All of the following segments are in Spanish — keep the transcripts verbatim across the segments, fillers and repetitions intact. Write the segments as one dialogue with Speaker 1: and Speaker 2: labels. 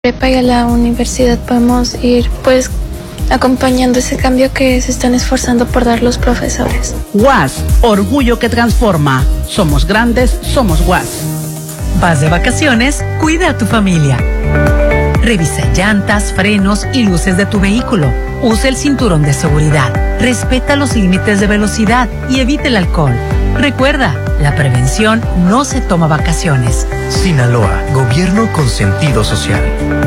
Speaker 1: prepa y a la universidad podemos ir pues acompañando ese cambio que se están esforzando por dar los profesores.
Speaker 2: U A S, orgullo que transforma. Somos grandes, somos U A S.
Speaker 3: Vas de vacaciones, cuida a tu familia. Revisa llantas, frenos y luces de tu vehículo. Usa el cinturón de seguridad. Respeta los límites de velocidad y evita el alcohol. Recuerda, la prevención no se toma vacaciones.
Speaker 4: Sinaloa, gobierno con sentido social.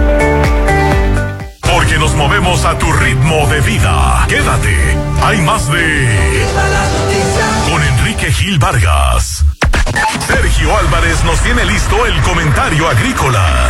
Speaker 5: Porque nos movemos a tu ritmo de vida. Quédate. Hay más de... Con Enrique Gil Vargas. Sergio Álvarez nos tiene listo el comentario agrícola.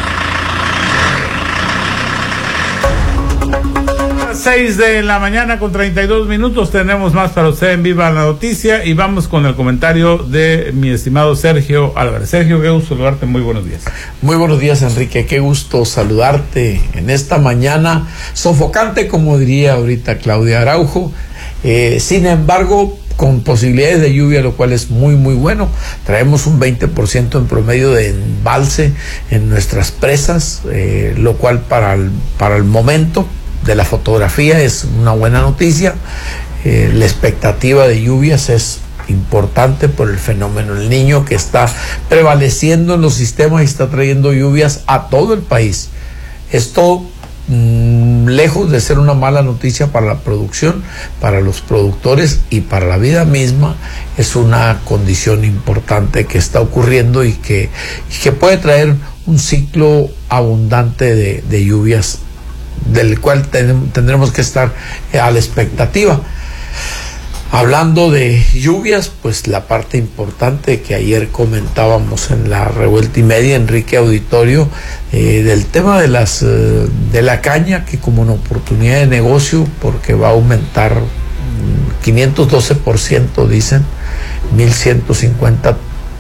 Speaker 6: seis de la mañana con treinta y dos minutos. Tenemos más para usted en Viva la Noticia y vamos con el comentario de mi estimado Sergio Álvarez. Sergio, qué gusto saludarte, muy buenos días.
Speaker 7: Muy buenos días, Enrique, qué gusto saludarte en esta mañana sofocante, como diría ahorita Claudia Araujo, eh, sin embargo con posibilidades de lluvia, lo cual es muy muy bueno. Traemos un veinte por ciento en promedio de embalse en nuestras presas, eh, lo cual para el, para el momento de la fotografía es una buena noticia. Eh, la expectativa de lluvias es importante por el fenómeno El Niño que está prevaleciendo en los sistemas y está trayendo lluvias a todo el país. Esto, mmm, lejos de ser una mala noticia para la producción, para los productores y para la vida misma, es una condición importante que está ocurriendo y que, y que puede traer un ciclo abundante de, de lluvias, del cual ten, tendremos que estar a la expectativa. Hablando de lluvias, pues la parte importante que ayer comentábamos en la revuelta y media, Enrique Auditorio, eh, del tema de las eh, de la caña, que como una oportunidad de negocio, porque va a aumentar quinientos doce por ciento, dicen, mil ciento cincuenta,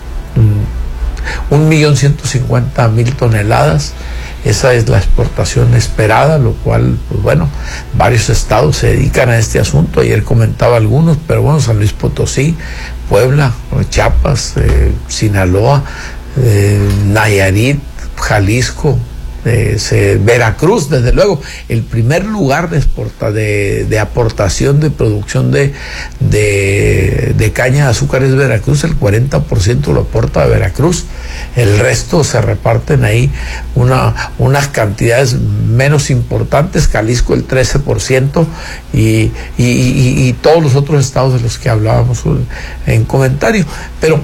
Speaker 7: un millón ciento cincuenta mil toneladas. Esa es la exportación esperada, lo cual, pues bueno, varios estados se dedican a este asunto. Ayer comentaba algunos, pero bueno, San Luis Potosí, Puebla, Chiapas, eh, Sinaloa, eh, Nayarit, Jalisco, eh, se, Veracruz, desde luego, el primer lugar de, exporta, de, de aportación de producción de, de, de caña de azúcar es Veracruz. El cuarenta por ciento lo aporta Veracruz. El resto se reparten ahí una, unas cantidades menos importantes, Jalisco el trece por ciento y, y, y, y todos los otros estados de los que hablábamos en comentario. Pero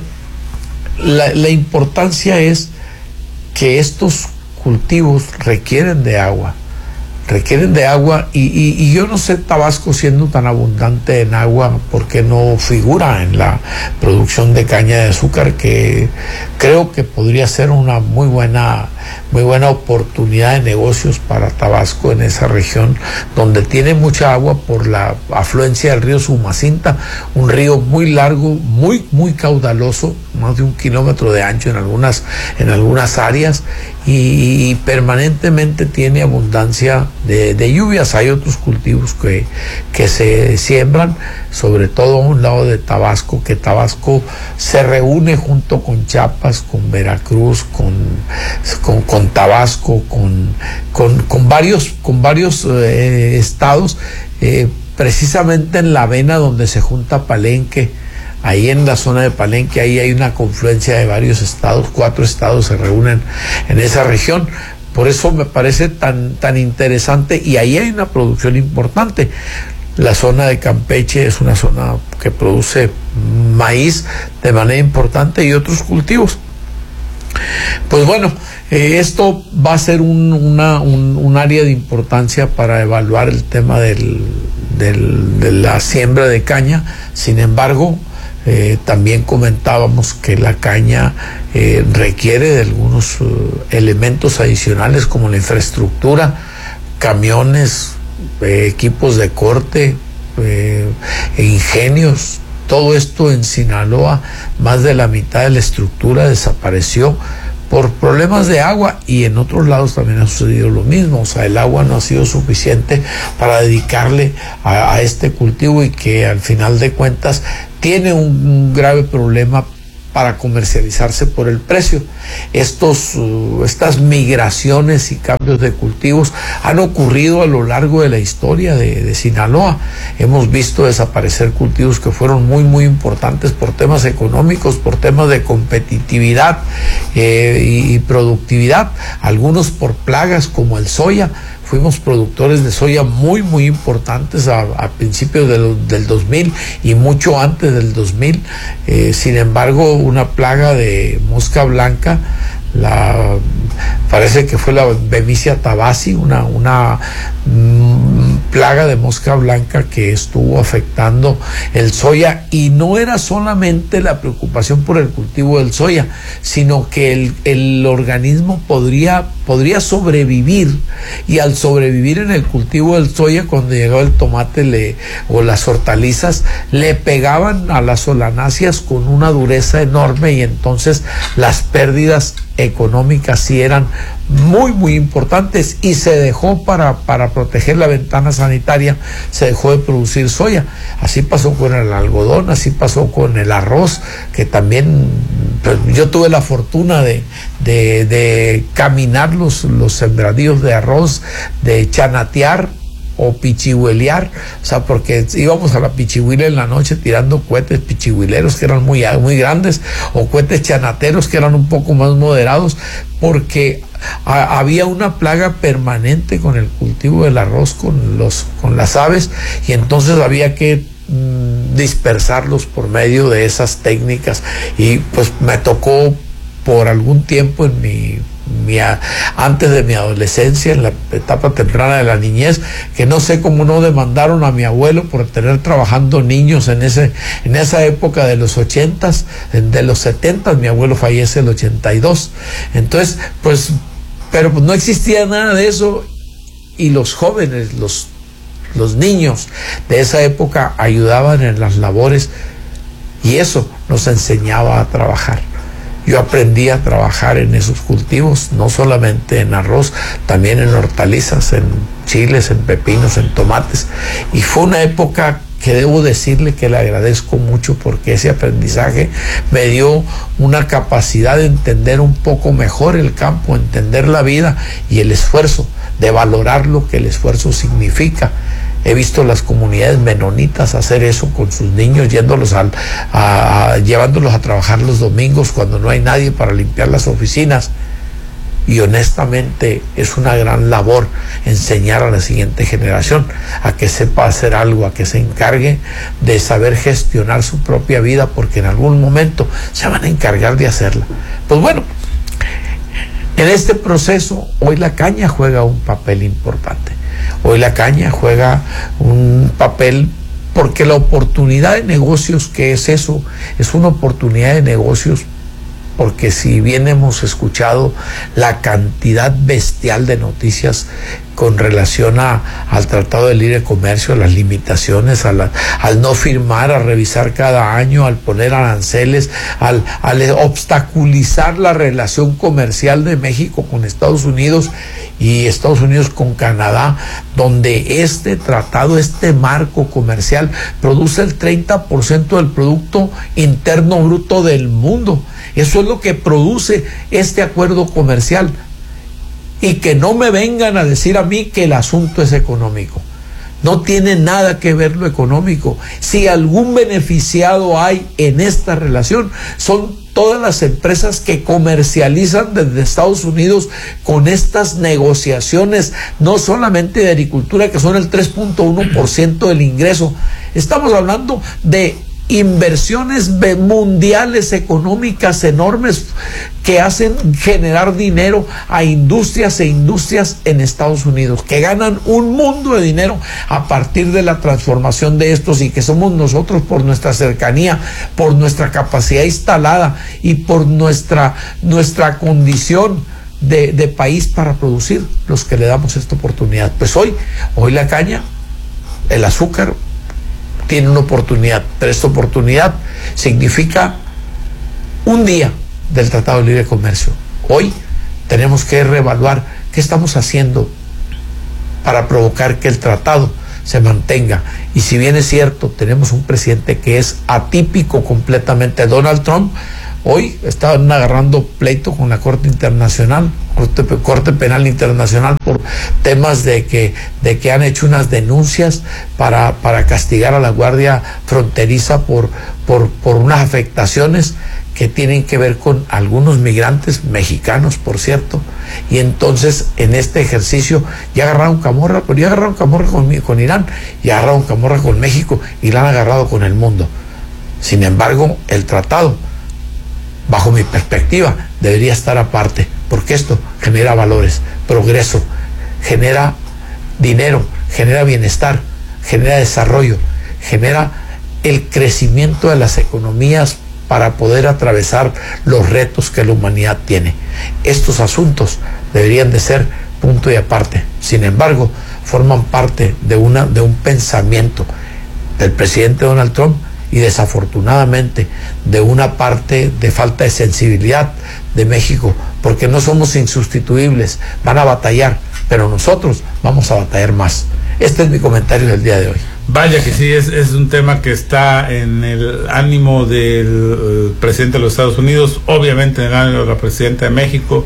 Speaker 7: la, la importancia es que estos cultivos requieren de agua, requieren de agua y, y, y yo no sé, Tabasco siendo tan abundante en agua, ¿por qué no figura en la producción de caña de azúcar? Que creo que podría ser una muy buena, muy buena oportunidad de negocios para Tabasco en esa región donde tiene mucha agua por la afluencia del río Sumacinta, un río muy largo, muy, muy caudaloso, más de un kilómetro de ancho en algunas, en algunas áreas y, y permanentemente tiene abundancia de, de lluvias. Hay otros cultivos que, que se siembran, sobre todo a un lado de Tabasco, que Tabasco se reúne junto con Chiapas, con Veracruz, con, con, con Tabasco, con, con, con varios, con varios eh, estados, eh, precisamente en la vena donde se junta Palenque. Ahí en la zona de Palenque, ahí hay una confluencia de varios estados, cuatro estados se reúnen en esa región. Por eso me parece tan, tan interesante y ahí hay una producción importante. La zona de Campeche es una zona que produce maíz de manera importante y otros cultivos. Pues bueno, eh, esto va a ser un, una, un, un área de importancia para evaluar el tema del, del, de la siembra de caña. Sin embargo, Eh, también comentábamos que la caña eh, requiere de algunos uh, elementos adicionales como la infraestructura, camiones, eh, equipos de corte, eh, e ingenios. Todo esto en Sinaloa, más de la mitad de la estructura desapareció por problemas de agua y en otros lados también ha sucedido lo mismo. O sea, el agua no ha sido suficiente para dedicarle a, a este cultivo y que al final de cuentas tiene un, un grave problema para comercializarse por el precio. Estos, uh, estas migraciones y cambios de cultivos han ocurrido a lo largo de la historia de, de Sinaloa. Hemos visto desaparecer cultivos que fueron muy, muy importantes por temas económicos, por temas de competitividad eh, y, y productividad, algunos por plagas como el soya. Fuimos productores de soya muy, muy importantes a, a principios de lo, del dos mil y mucho antes del dos mil. Eh, sin embargo, una plaga de mosca blanca, la, parece que fue la Bemisia tabaci, una, una mmm, plaga de mosca blanca que estuvo afectando el soya, y no era solamente la preocupación por el cultivo del soya, sino que el, el organismo podría, podría sobrevivir, y al sobrevivir en el cultivo del soya, cuando llegaba el tomate le, o las hortalizas, le pegaban a las solanáceas con una dureza enorme, y entonces las pérdidas económicas sí eran muy, muy importantes, y se dejó para, para proteger la ventana sanitaria, se dejó de producir soya. Así pasó con el algodón, así pasó con el arroz, que también pues, yo tuve la fortuna de, de, de caminar los, los sembradíos de arroz, de chanatear o pichihuelear, o sea, porque íbamos a la pichihuila en la noche tirando cohetes pichihuileros que eran muy, muy grandes, o cohetes chanateros que eran un poco más moderados, porque a, había una plaga permanente con el cultivo del arroz, con los, con las aves, y entonces había que mmm, dispersarlos por medio de esas técnicas, y pues me tocó por algún tiempo en mi Mi, antes de mi adolescencia, en la etapa temprana de la niñez, que no sé cómo no demandaron a mi abuelo por tener trabajando niños en ese en esa época de los ochentas, de los setentas. Mi abuelo fallece en el ochenta y dos. Entonces, pues, pero pues no existía nada de eso, y los jóvenes, los, los niños de esa época ayudaban en las labores, y eso nos enseñaba a trabajar. Yo aprendí a trabajar en esos cultivos, no solamente en arroz, también en hortalizas, en chiles, en pepinos, en tomates. Y fue una época que debo decirle que le agradezco mucho, porque ese aprendizaje me dio una capacidad de entender un poco mejor el campo, entender la vida y el esfuerzo, de valorar lo que el esfuerzo significa. He visto las comunidades menonitas hacer eso con sus niños, yéndolos al, a, a, llevándolos a trabajar los domingos cuando no hay nadie para limpiar las oficinas. Y honestamente es una gran labor enseñar a la siguiente generación a que sepa hacer algo, a que se encargue de saber gestionar su propia vida, porque en algún momento se van a encargar de hacerla. Pues bueno, en este proceso hoy la caña juega un papel importante. Hoy la caña juega un papel, porque la oportunidad de negocios, ¿qué es eso? Es una oportunidad de negocios, porque si bien hemos escuchado la cantidad bestial de noticias con relación a, al Tratado de Libre Comercio, a las limitaciones, a la, al no firmar, a revisar cada año, al poner aranceles, al, al obstaculizar la relación comercial de México con Estados Unidos y Estados Unidos con Canadá, donde este tratado, este marco comercial produce el treinta por ciento del Producto Interno Bruto del mundo. Eso es lo que produce este acuerdo comercial. Y que no me vengan a decir a mí que el asunto es económico. No tiene nada que ver lo económico. Si algún beneficiado hay en esta relación, son todas las empresas que comercializan desde Estados Unidos con estas negociaciones, no solamente de agricultura, que son el tres punto uno por ciento del ingreso. Estamos hablando de inversiones mundiales económicas enormes que hacen generar dinero a industrias e industrias en Estados Unidos, que ganan un mundo de dinero a partir de la transformación de estos, y que somos nosotros, por nuestra cercanía, por nuestra capacidad instalada y por nuestra, nuestra condición de, de país para producir, los que le damos esta oportunidad. Pues hoy, hoy la caña, el azúcar, tiene una oportunidad, pero esta oportunidad significa un día del Tratado de Libre Comercio. Hoy tenemos que reevaluar qué estamos haciendo para provocar que el tratado se mantenga. Y si bien es cierto, tenemos un presidente que es atípico completamente, Donald Trump, Hoy estaban agarrando pleito con la Corte Internacional, Corte, Corte Penal Internacional, por temas de que, de que han hecho unas denuncias para, para castigar a la Guardia Fronteriza por, por, por unas afectaciones que tienen que ver con algunos migrantes mexicanos, por cierto, y entonces en este ejercicio ya agarraron camorra, pero ya agarraron camorra con, con Irán, ya agarraron camorra con México y la han agarrado con el mundo. Sin embargo, el tratado, bajo mi perspectiva, debería estar aparte, porque esto genera valores, progreso, genera dinero, genera bienestar, genera desarrollo, genera el crecimiento de las economías para poder atravesar los retos que la humanidad tiene. Estos asuntos deberían de ser punto y aparte. Sin embargo, forman parte de, una, de un pensamiento del presidente Donald Trump y desafortunadamente de una parte de falta de sensibilidad de México, porque no somos insustituibles, van a batallar, pero nosotros vamos a batallar más. Este es mi comentario del día de hoy.
Speaker 6: Vaya que sí, es, es un tema que está en el ánimo del presidente de los Estados Unidos, obviamente en el ánimo de la presidenta de México,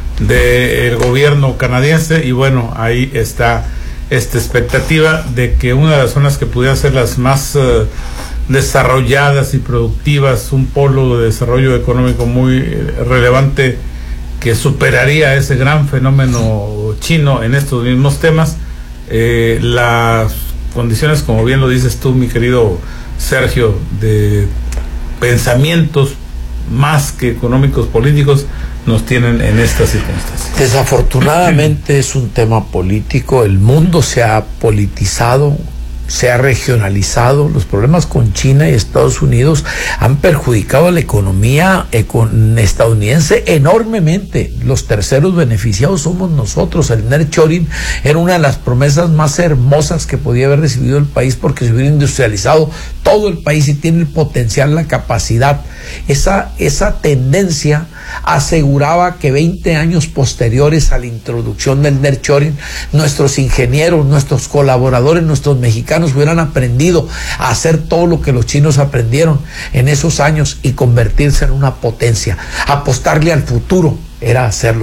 Speaker 6: del gobierno canadiense, y bueno, ahí está esta expectativa de que una de las zonas que pudieran ser las más uh, desarrolladas y productivas, un polo de desarrollo económico muy relevante que superaría ese gran fenómeno chino en estos mismos temas, eh, las condiciones, como bien lo dices tú, mi querido Sergio, de pensamientos más que económicos, políticos, nos tienen en estas circunstancias.
Speaker 7: Desafortunadamente es un tema político, el mundo se ha politizado, se ha regionalizado. Los problemas con China y Estados Unidos han perjudicado a la economía estadounidense enormemente. Los terceros beneficiados somos nosotros. El nearshoring era una de las promesas más hermosas que podía haber recibido el país, porque se hubiera industrializado todo el país y tiene el potencial, la capacidad. Esa, esa tendencia aseguraba que veinte años posteriores a la introducción del nearshoring, nuestros ingenieros, nuestros colaboradores, nuestros mexicanos hubieran aprendido a hacer todo lo que los chinos aprendieron en esos años y convertirse en una potencia. Apostarle al futuro era hacerlo,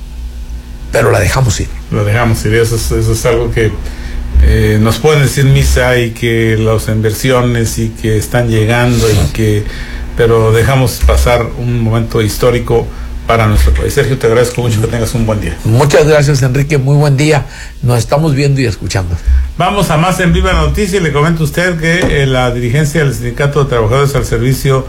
Speaker 7: pero la dejamos ir.
Speaker 6: Lo dejamos ir, eso es, eso es algo que eh, nos pueden decir misa, y que las inversiones y que están llegando y que, pero dejamos pasar un momento histórico para nuestro país. Sergio, te agradezco mucho, que tengas un buen día.
Speaker 7: Muchas gracias, Enrique, muy buen día. Nos estamos viendo y escuchando.
Speaker 6: Vamos a más en Viva la Noticia, y le comento a usted que eh, la dirigencia del Sindicato de Trabajadores al Servicio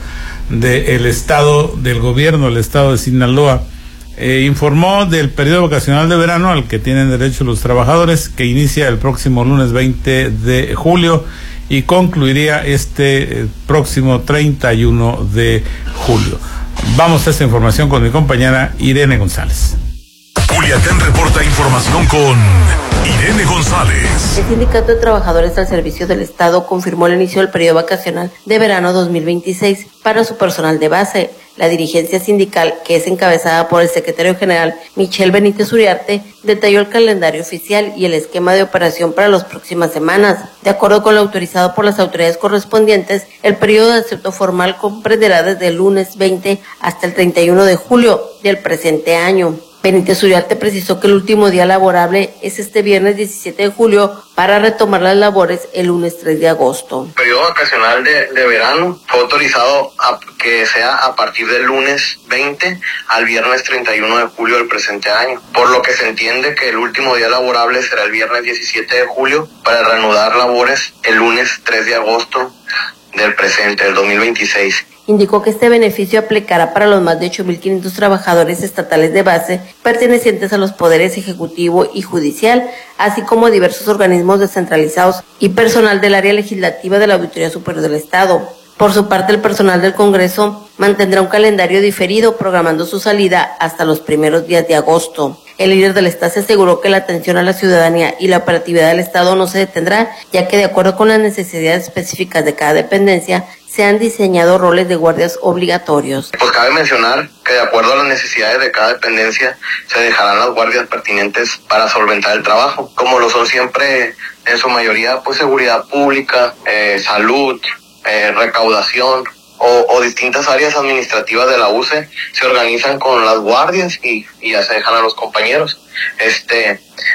Speaker 6: del Estado, del Gobierno del Estado de Sinaloa, eh, informó del periodo vacacional de verano al que tienen derecho los trabajadores, que inicia el próximo lunes veinte de julio y concluiría este eh, próximo treinta y uno de julio. Vamos a esta información con mi compañera Irene González.
Speaker 5: Culiacán reporta información con Irene González.
Speaker 8: El Sindicato de Trabajadores al Servicio del Estado confirmó el inicio del periodo vacacional de verano dos mil veintiséis para su personal de base. La dirigencia sindical, que es encabezada por el secretario general Michel Benítez Uriarte, detalló el calendario oficial y el esquema de operación para las próximas semanas. De acuerdo con lo autorizado por las autoridades correspondientes, el periodo de acepto formal comprenderá desde el lunes veinte hasta el treinta y uno de julio del presente año. Benítez Uriarte precisó que el último día laborable es este viernes diecisiete de julio para retomar las labores el lunes tres de agosto.
Speaker 9: El periodo vacacional de, de verano fue autorizado a que sea a partir del lunes veinte al viernes treinta y uno de julio del presente año, por lo que se entiende que el último día laborable será el viernes diecisiete de julio para reanudar labores el lunes tres de agosto del presente, del dos mil veintiséis.
Speaker 8: Indicó que este beneficio aplicará para los más de ocho mil quinientos trabajadores estatales de base pertenecientes a los poderes ejecutivo y judicial, así como diversos organismos descentralizados y personal del área legislativa de la Auditoría Superior del Estado. Por su parte, el personal del Congreso mantendrá un calendario diferido, programando su salida hasta los primeros días de agosto. El líder del Estado aseguró que la atención a la ciudadanía y la operatividad del Estado no se detendrá, ya que de acuerdo con las necesidades específicas de cada dependencia, se han diseñado roles de guardias obligatorios.
Speaker 9: Pues cabe mencionar que de acuerdo a las necesidades de cada dependencia se dejarán las guardias pertinentes para solventar el trabajo, como lo son siempre en su mayoría pues seguridad pública, eh, salud, eh, recaudación, o, o distintas áreas administrativas de la U C E se organizan con las guardias y, y ya se dejan a los compañeros. Este,